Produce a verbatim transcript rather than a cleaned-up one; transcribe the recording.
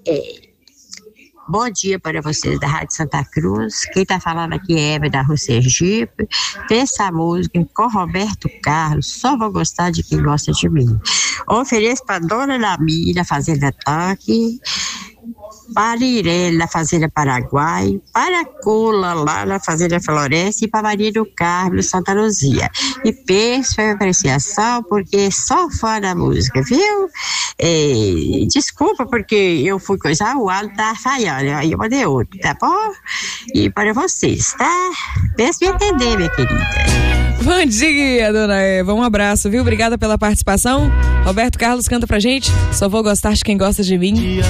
É, bom dia para vocês da Rádio Santa Cruz. Quem está falando aqui é Eva da Rua Sergipe. Pensa a música com Roberto Carlos, Só Vou Gostar de Quem Gosta de Mim. Ofereço para Dona Lami, da Fazenda Tanque, para Irene, da Fazenda Paraguai, para Cula, lá na Fazenda Floresta, e para Maria do Carmo, Santa Luzia. E peço para apreciação, porque sou fã da música, viu? É, desculpa, porque eu fui coisar, o áudio tá falhando, aí eu mandei outro, tá bom? E para vocês, tá? Peço me entender, minha querida. Bom dia, dona Eva. Um abraço, viu? Obrigada pela participação. Roberto Carlos canta pra gente. Só vou gostar de quem gosta de mim.